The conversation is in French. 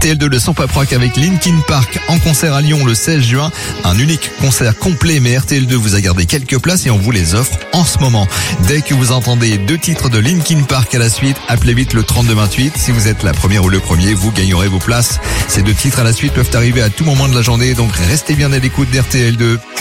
RTL2, le son pop rock avec Linkin Park en concert à Lyon le 16 juin. Un unique concert complet, mais RTL2 vous a gardé quelques places et on vous les offre en ce moment. Dès que vous entendez 2 titres de Linkin Park à la suite, appelez vite le 3228. Si vous êtes la première ou le premier, vous gagnerez vos places. Ces 2 titres à la suite peuvent arriver à tout moment de la journée, donc restez bien à l'écoute d'RTL2.